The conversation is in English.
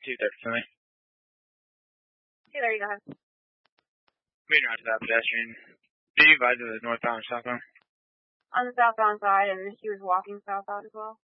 230 for me. Hey, there you go. Meeting out to that pedestrian. Did you advise of the northbound or southbound? On the southbound side, and she was walking southbound as well.